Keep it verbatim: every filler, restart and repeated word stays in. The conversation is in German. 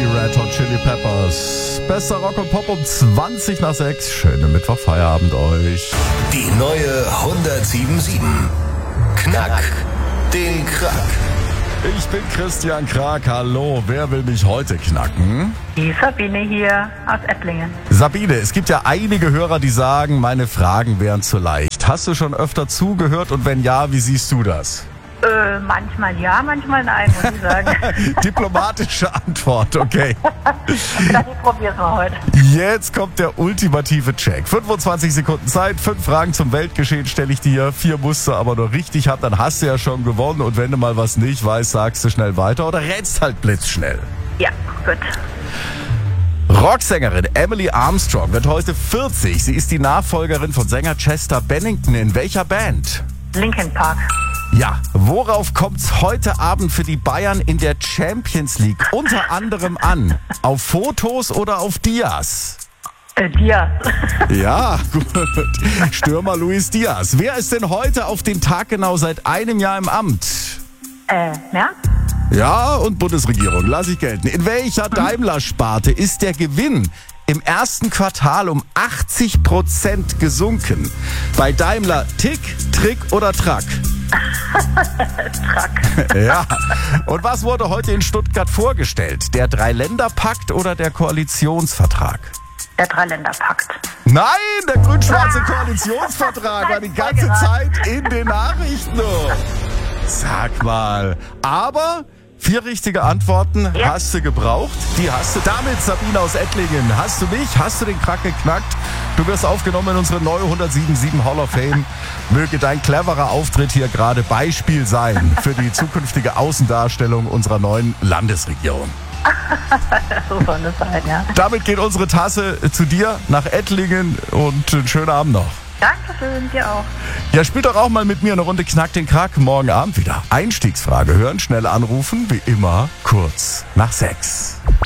die Red Hot Chili Peppers. Bester Rock und Pop um zwanzig nach sechs. Schönen Mittwochfeierabend euch. Die neue hundertsieben Komma sieben. Knack den Krack. Ich bin Christian Krag. Hallo, wer will mich heute knacken? Die Sabine hier aus Ettlingen. Sabine, es gibt ja einige Hörer, die sagen, meine Fragen wären zu leicht. Hast du schon öfter zugehört und wenn ja, wie siehst du das? Äh, manchmal ja, manchmal nein, muss ich sagen. Diplomatische Antwort, okay. Das probieren wir heute. Jetzt kommt der ultimative Check. fünfundzwanzig Sekunden Zeit, fünf Fragen zum Weltgeschehen stelle ich dir. Vier musst du aber nur richtig haben, dann hast du ja schon gewonnen. Und wenn du mal was nicht weißt, sagst du schnell weiter oder rätst halt blitzschnell. Ja, gut. Rocksängerin Emily Armstrong wird heute vierzig. Sie ist die Nachfolgerin von Sänger Chester Bennington. In welcher Band? Linkin Park. Ja, worauf kommt's heute Abend für die Bayern in der Champions League unter anderem an? Auf Fotos oder auf Dias? Äh, Diaz. Ja, gut. Stürmer Luis Diaz. Wer ist denn heute auf den Tag genau seit einem Jahr im Amt? Äh, ja? Ja, und Bundesregierung, lass ich gelten. In welcher Daimler-Sparte ist der Gewinn im ersten Quartal um achtzig Prozent gesunken? Bei Daimler Tick, Trick oder Track? Track. Ja. Und was wurde heute in Stuttgart vorgestellt? Der Dreiländerpakt oder der Koalitionsvertrag? Der Dreiländerpakt. Nein, der grün-schwarze Koalitionsvertrag war die ganze Zeit in den Nachrichten. Sag mal. Aber vier richtige Antworten Ja. hast du gebraucht. Die hast du. Damit, Sabine aus Ettlingen, hast du mich, hast du den Krack geknackt. Du wirst aufgenommen in unsere neue hundertsieben Komma sieben Hall of Fame. Möge dein cleverer Auftritt hier gerade Beispiel sein für die zukünftige Außendarstellung unserer neuen Landesregierung. So soll es sein, ja. Damit geht unsere Tasse zu dir nach Ettlingen und einen schönen Abend noch. Dankeschön, dir auch. Ja, spielt doch auch mal mit mir eine Runde Knack den Krack. Morgen Abend wieder. Einstiegsfrage hören, schnell anrufen, wie immer kurz nach sechs.